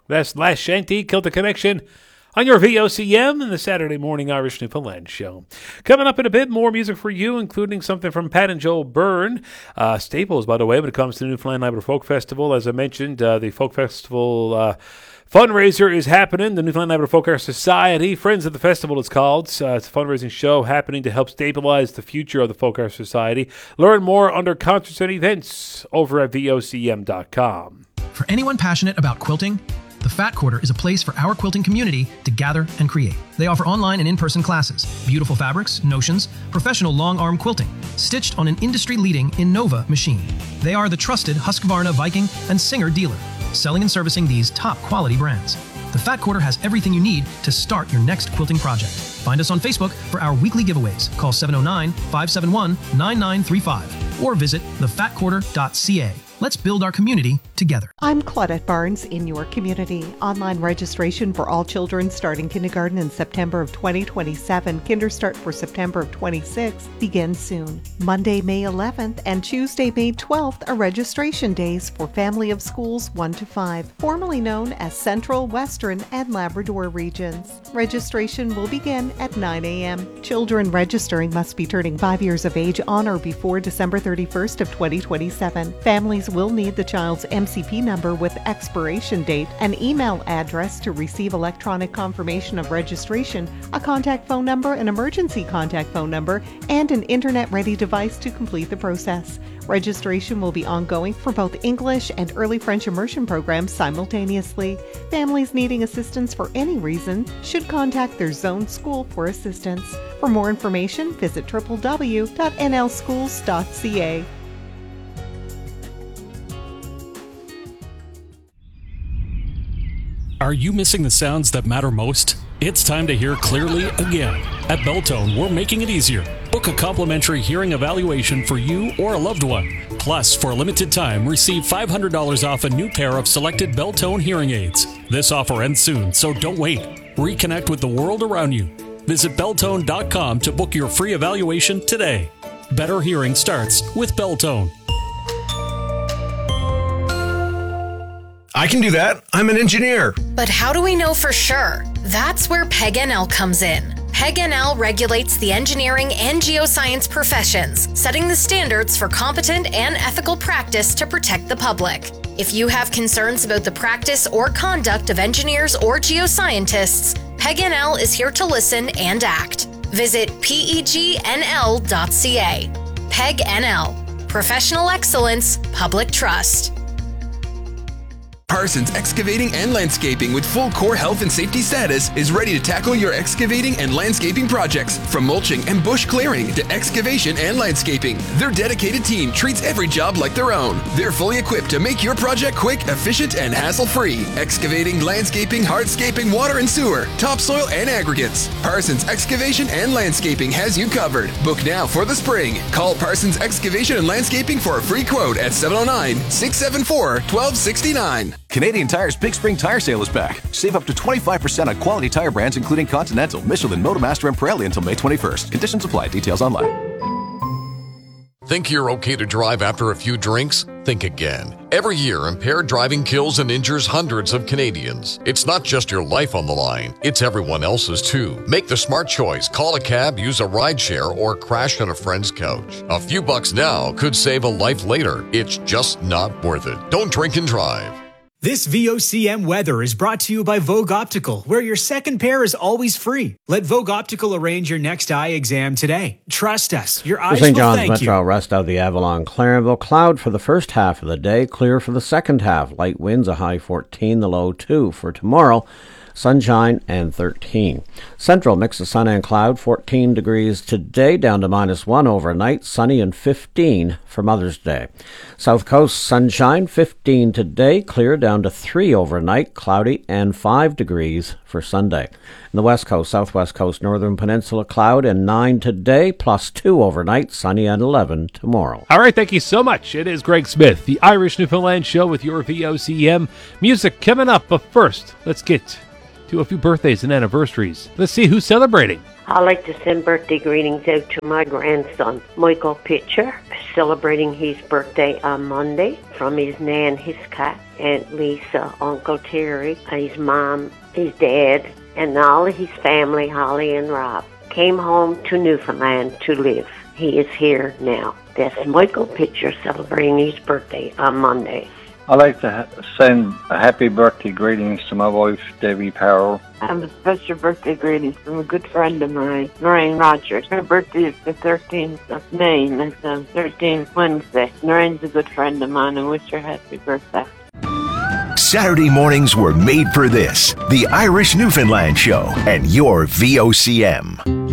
That's Last Shanty, Kilter Connection, on your VOCM and the Saturday Morning Irish Newfoundland Show. Coming up in a bit, more music for you, including something from Pat and Joel Byrne. Staples, by the way, when it comes to the Newfoundland Labrador Folk Festival. As I mentioned, the Folk Festival fundraiser is happening. The Newfoundland Labrador Folk Art Society, Friends of the Festival it's called. It's a fundraising show happening to help stabilize the future of the Folk Art Society. Learn more under concerts and events over at vocm.com. For anyone passionate about quilting, the Fat Quarter is a place for our quilting community to gather and create. They offer online and in-person classes, beautiful fabrics, notions, professional long-arm quilting, stitched on an industry-leading Innova machine. They are the trusted Husqvarna, Viking, and Singer dealer, selling and servicing these top-quality brands. The Fat Quarter has everything you need to start your next quilting project. Find us on Facebook for our weekly giveaways. Call 709-571-9935 or visit thefatquarter.ca. Let's build our community together. I'm Claudette Barnes in your community. Online registration for all children starting kindergarten in September of 2027. Kinderstart for September of 26 begins soon. Monday, May 11th and Tuesday, May 12th are registration days for Family of Schools 1 to 5, formerly known as Central, Western, and Labrador regions. Registration will begin at 9 a.m. Children registering must be turning 5 years of age on or before December 31st of 2027. Families will need the child's MCP number with expiration date, an email address to receive electronic confirmation of registration, a contact phone number, an emergency contact phone number, and an internet-ready device to complete the process. Registration will be ongoing for both English and early French immersion programs simultaneously. Families needing assistance for any reason should contact their zone school for assistance. For more information, visit www.nlschools.ca. Are you missing the sounds that matter most? It's time to hear clearly again. At Belltone, we're making it easier. Book a complimentary hearing evaluation for you or a loved one. Plus, for a limited time, receive $500 off a new pair of selected Belltone hearing aids. This offer ends soon, so don't wait. Reconnect with the world around you. Visit Belltone.com to book your free evaluation today. Better hearing starts with Belltone. I can do that. I'm an engineer. But how do we know for sure? That's where PEG-NL comes in. PEG-NL regulates the engineering and geoscience professions, setting the standards for competent and ethical practice to protect the public. If you have concerns about the practice or conduct of engineers or geoscientists, PEG-NL is here to listen and act. Visit pegnl.ca. PEG-NL. Professional excellence, public trust. Parsons Excavating and Landscaping, with full core health and safety status, is ready to tackle your excavating and landscaping projects. From mulching and bush clearing to excavation and landscaping, their dedicated team treats every job like their own. They're fully equipped to make your project quick, efficient, and hassle-free. Excavating, landscaping, hardscaping, water and sewer, topsoil, and aggregates. Parsons Excavation and Landscaping has you covered. Book now for the spring. Call Parsons Excavation and Landscaping for a free quote at 709-674-1269. Canadian Tire's Big Spring Tire Sale is back. Save up to 25% on quality tire brands including Continental, Michelin, Motomaster, and Pirelli until May 21st. Conditions apply. Details online. Think you're okay to drive after a few drinks? Think again. Every year, impaired driving kills and injures hundreds of Canadians. It's not just your life on the line, it's everyone else's too. Make the smart choice. Call a cab, use a rideshare, or crash on a friend's couch. A few bucks now could save a life later. It's just not worth it. Don't drink and drive. This VOCM weather is brought to you by Vogue Optical, where your second pair is always free. Let Vogue Optical arrange your next eye exam today. Trust us, your eyes will St. John's thank Metro you. Rest of the Avalon Clarenville. Cloud for the first half of the day, clear for the second half. Light winds, a high 14, the low 2. For tomorrow, sunshine and 13. Central, mix of sun and cloud, 14 degrees today, down to -1 overnight, sunny and 15 for Mother's Day. South Coast, sunshine, 15 today, clear down to 3 overnight, cloudy and 5 degrees for Sunday. In the West Coast, Southwest Coast, Northern Peninsula, cloud and 9 today, +2 overnight, sunny and 11 tomorrow. All right, thank you so much. It is Greg Smith, the Irish Newfoundland Show with your VOCM music coming up. But first, let's get to a few birthdays and anniversaries. Let's see who's celebrating. I'd like to send birthday greetings out to my grandson, Michael Pitcher, celebrating his birthday on Monday, from his nan, his cat, Aunt Lisa, Uncle Terry, his mom, his dad, and all of his family, Holly and Rob. Came home to Newfoundland to live. He is here now. That's Michael Pitcher celebrating his birthday on Monday. I'd like to send a happy birthday greetings to my wife, Debbie Powell. A special birthday greetings from a good friend of mine, Noreen Rogers. Her birthday is the 13th of May, and it's the 13th Wednesday. Noreen's a good friend of mine, and wish her happy birthday. Saturday mornings were made for this, the Irish Newfoundland Show, and your VOCM.